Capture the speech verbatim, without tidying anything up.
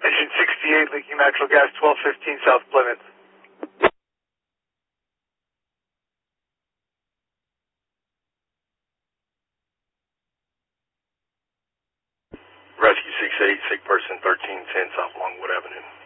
Engine sixty-eight, leaking natural gas, twelve fifteen South Plymouth. Rescue six eight, sick person thirteen ten South Longwood Avenue.